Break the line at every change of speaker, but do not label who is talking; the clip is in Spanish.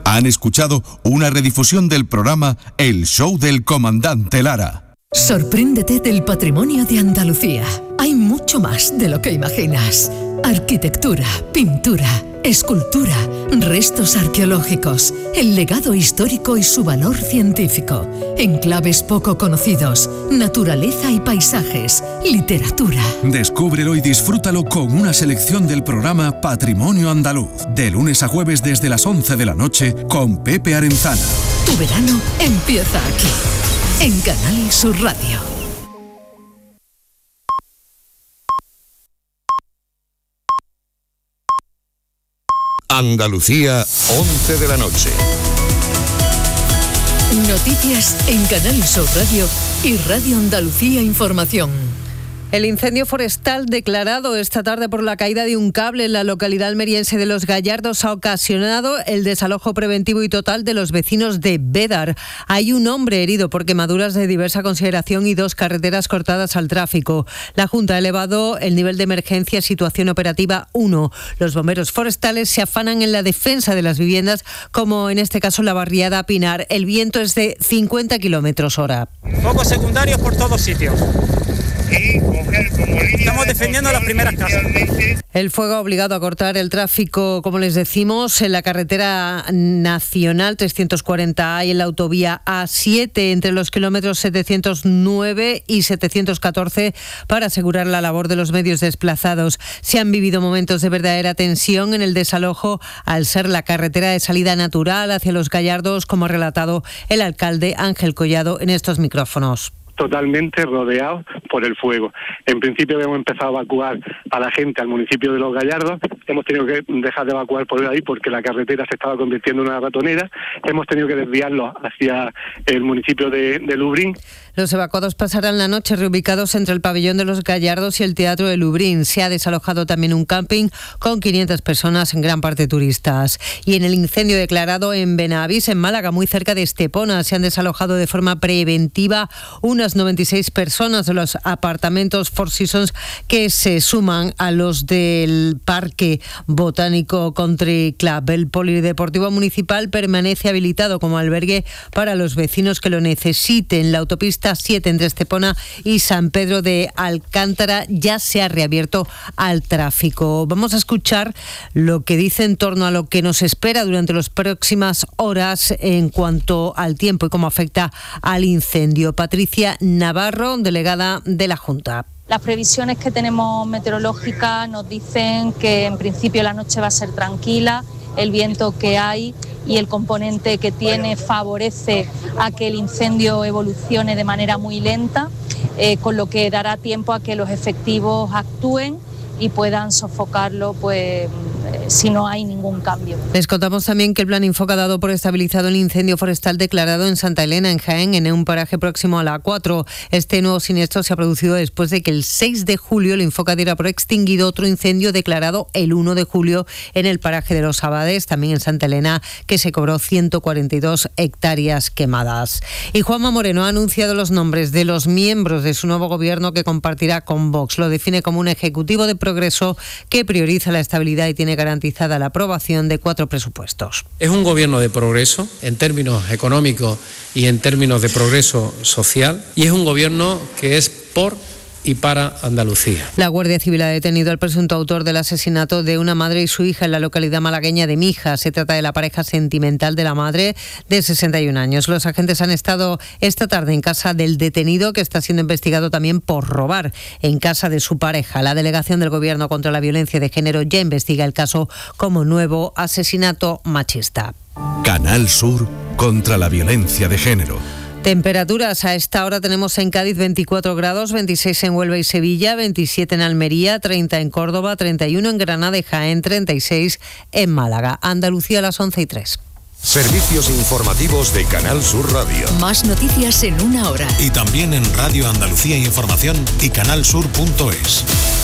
Han escuchado una redifusión del programa El Show del Comandante Lara.
Sorpréndete del patrimonio de Andalucía. Hay mucho más de lo que imaginas. Arquitectura, pintura, escultura, restos arqueológicos, el legado histórico y su valor científico, enclaves poco conocidos, naturaleza y paisajes, literatura.
Descúbrelo y disfrútalo con una selección del programa Patrimonio Andaluz, de lunes a jueves desde las 11 de la noche con Pepe Arenzana.
Tu verano empieza aquí, en Canal Sur Radio.
Andalucía, 11 de la noche.
Noticias en Canal Sur Radio y Radio Andalucía Información.
El incendio forestal declarado esta tarde por la caída de un cable en la localidad almeriense de Los Gallardos ha ocasionado el desalojo preventivo y total de los vecinos de Bédar. Hay un hombre herido por quemaduras de diversa consideración y 2 carreteras cortadas al tráfico. La Junta ha elevado el nivel de emergencia a situación operativa 1. Los bomberos forestales se afanan en la defensa de las viviendas, como en este caso la barriada Pinar. El viento es de 50 km/h.
Focos secundarios por todos sitios. Estamos defendiendo las primeras casas.
El fuego ha obligado a cortar el tráfico, como les decimos, en la carretera nacional 340A y en la autovía A7 entre los kilómetros 709 y 714 para asegurar la labor de los medios desplazados. Se han vivido momentos de verdadera tensión en el desalojo al ser la carretera de salida natural hacia Los Gallardos, como ha relatado el alcalde Ángel Collado en estos micrófonos.
Totalmente rodeados por el fuego. En principio hemos empezado a evacuar a la gente al municipio de Los Gallardos. Hemos tenido que dejar de evacuar por ahí porque la carretera se estaba convirtiendo en una ratonera. Hemos tenido que desviarlos hacia el municipio de Lubrín.
Los evacuados pasarán la noche reubicados entre el pabellón de Los Gallardos y el teatro de Lubrín. Se ha desalojado también un camping con 500 personas, en gran parte turistas. Y en el incendio declarado en Benavís, en Málaga, muy cerca de Estepona, se han desalojado de forma preventiva unas 96 personas de los apartamentos Four Seasons que se suman a los del Parque Botánico Country Club. El polideportivo municipal permanece habilitado como albergue para los vecinos que lo necesiten. La autopista 7 entre Estepona y San Pedro de Alcántara ya se ha reabierto al tráfico. Vamos a escuchar lo que dice en torno a lo que nos espera durante las próximas horas en cuanto al tiempo y cómo afecta al incendio. Patricia Navarro, delegada de la Junta.
Las previsiones que tenemos meteorológicas nos dicen que en principio la noche va a ser tranquila, el viento que hay y el componente que tiene favorece a que el incendio evolucione de manera muy lenta, con lo que dará tiempo a que los efectivos actúen y puedan sofocarlo, pues si no hay ningún cambio.
Les contamos también que el Plan Infoca ha dado por estabilizado el incendio forestal declarado en Santa Elena, en Jaén, en un paraje próximo a la A4. Este nuevo siniestro se ha producido después de que el 6 de julio el Infoca diera por extinguido otro incendio declarado el 1 de julio en el paraje de Los Abades, también en Santa Elena, que se cobró 142 hectáreas quemadas. Y Juanma Moreno ha anunciado los nombres de los miembros de su nuevo gobierno que compartirá con Vox. Lo define como un ejecutivo de progreso que prioriza la estabilidad y tiene garantizada la aprobación de 4 presupuestos.
Es un gobierno de progreso en términos económicos y en términos de progreso social, y es un gobierno que es por y para Andalucía.
La Guardia Civil ha detenido al presunto autor del asesinato de una madre y su hija en la localidad malagueña de Mija. Se trata de la pareja sentimental de la madre, de 61 años. Los agentes han estado esta tarde en casa del detenido, que está siendo investigado también por robar en casa de su pareja. La Delegación del Gobierno contra la Violencia de Género ya investiga el caso como nuevo asesinato machista.
Canal Sur contra la violencia de género.
Temperaturas, a esta hora tenemos en Cádiz 24 grados, 26 en Huelva y Sevilla, 27 en Almería, 30 en Córdoba, 31 en Granada y Jaén, 36 en Málaga. Andalucía a las 11:03.
Servicios informativos de Canal Sur Radio.
Más noticias en una hora.
Y también en Radio Andalucía Información y canalsur.es.